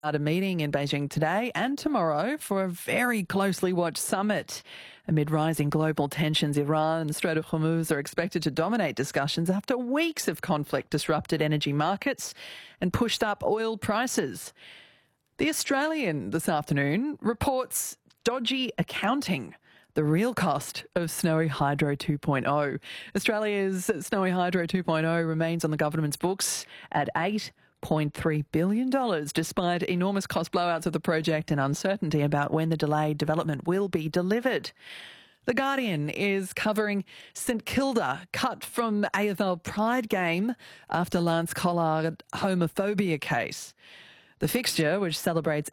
At a meeting in Beijing today and tomorrow for a very closely watched summit. Amid rising global tensions, Iran and the Strait of Hormuz are expected to dominate discussions after weeks of conflict disrupted energy markets and pushed up oil prices. The Australian this afternoon reports dodgy accounting, the real cost of Snowy Hydro 2.0. Australia's Snowy Hydro 2.0 remains on the government's books at $8.3 billion, despite enormous cost blowouts of the project and uncertainty about when the delayed development will be delivered. The Guardian is covering St Kilda, cut from AFL Pride game after Lance Collard homophobia case. The fixture, which celebrates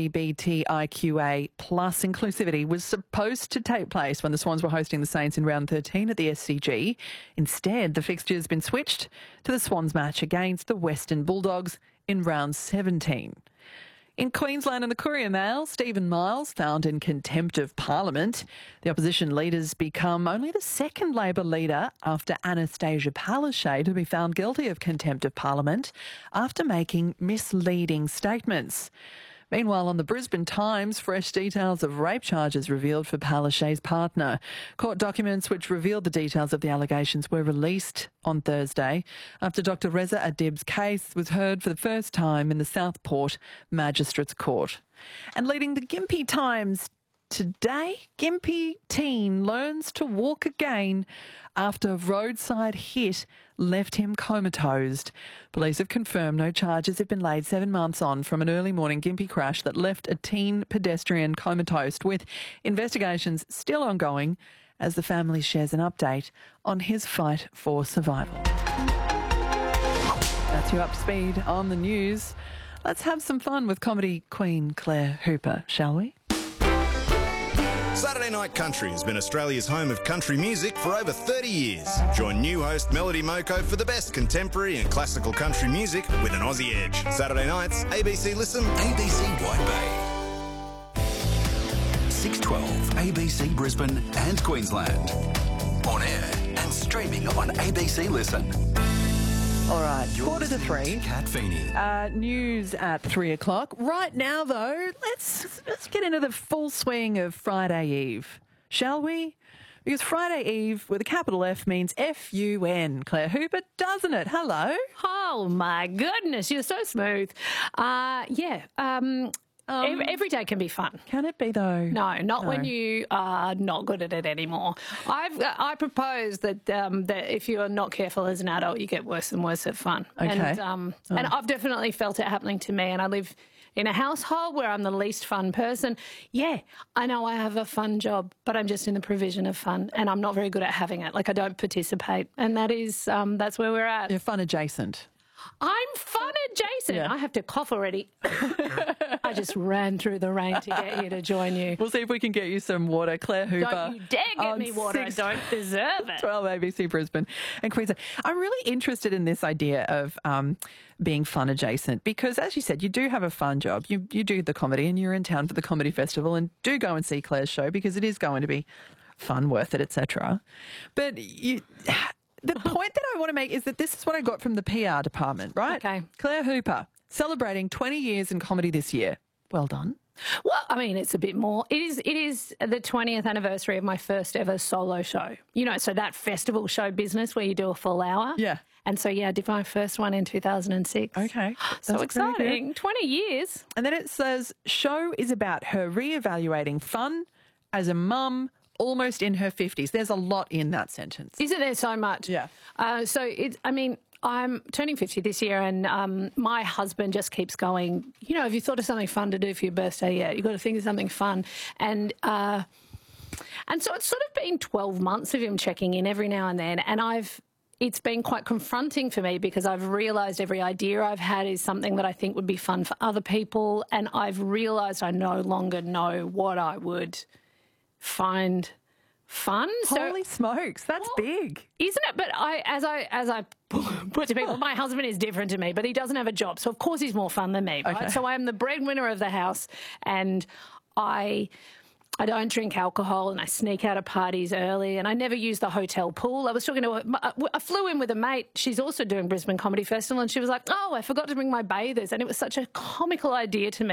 LGBTIQA plus inclusivity, was supposed to take place when the Swans were hosting the Saints in round 13 at the SCG. Instead, the fixture has been switched to the Swans match against the Western Bulldogs in round 17. In Queensland and the Courier Mail, Stephen Miles found in contempt of Parliament. The opposition leaders become only the second Labor leader after Anastasia Palaszczuk to be found guilty of contempt of Parliament after making misleading statements. Meanwhile, on the Brisbane Times, fresh details of rape charges revealed for Palaszczuk's partner. Court documents which revealed the details of the allegations were released on Thursday after Dr Reza Adib's case was heard for the first time in the Southport Magistrates Court. And leading the Gympie Times today, Gympie teen learns to walk again after roadside hit left him comatose. Police have confirmed no charges have been laid 7 months on from an early morning Gympie crash that left a teen pedestrian comatose, with investigations still ongoing as the family shares an update on his fight for survival. That's you up to speed on the news. Let's have some fun with comedy queen Claire Hooper, shall we? Saturday Night Country has been Australia's home of country music for over 30 years. Join new host Melody Moko for the best contemporary and classical country music with an Aussie edge. Saturday nights, ABC Listen, ABC White Bay. 612 ABC Brisbane and Queensland. On air and streaming on ABC Listen. All right, 2:45. Kat Feeney. News at 3 o'clock. Right now, though, let's get into the full swing of Friday Eve, shall we? Because Friday Eve with a capital F means F-U-N, Claire Hooper, doesn't it? Hello. Oh, my goodness, you're so smooth. Every day can be fun. Can it be, though? No, not when you are not good at it anymore. I propose that if you are not careful as an adult, you get worse and worse at fun. Okay. And I've definitely felt it happening to me, and I live in a household where I'm the least fun person. Yeah, I know I have a fun job, but I'm just in the provision of fun, and I'm not very good at having it. Like, I don't participate, and that's where we're at. You're fun adjacent. I'm fun adjacent. Yeah. I have to cough already. I just ran through the rain to get here to join you. We'll see if we can get you some water, Claire Hooper. Don't you dare get me water. I don't deserve it. 12 ABC Brisbane and Queensland. I'm really interested in this idea of being fun adjacent because, as you said, you do have a fun job. You do the comedy and you're in town for the comedy festival, and do go and see Claire's show because it is going to be fun, worth it, etc. But the point that I want to make is that this is what I got from the PR department, right? Okay. Claire Hooper, celebrating 20 years in comedy this year. Well done. Well, I mean, it's a bit more. It is the 20th anniversary of my first ever solo show. You know, so that festival show business where you do a full hour. Yeah. And so, yeah, I did my first one in 2006. Okay. So exciting. 20 years. And then it says, show is about her reevaluating fun as a mum, almost in her 50s. There's a lot in that sentence. Isn't there so much? Yeah. I'm turning 50 this year, and my husband just keeps going, you know, have you thought of something fun to do for your birthday yet? You've got to think of something fun. And so it's sort of been 12 months of him checking in every now and then, and it's been quite confronting for me because I've realised every idea I've had is something that I think would be fun for other people, and I've realised I no longer know what I would find fun. Holy smokes, that's big. Isn't it? But as I put to people, my husband is different to me, but he doesn't have a job, so of course he's more fun than me, right? Okay. So I am the breadwinner of the house, and I I don't drink alcohol and I sneak out of parties early and I never use the hotel pool. I flew in with a mate. She's also doing Brisbane Comedy Festival and she was like, oh, I forgot to bring my bathers. And it was such a comical idea to me.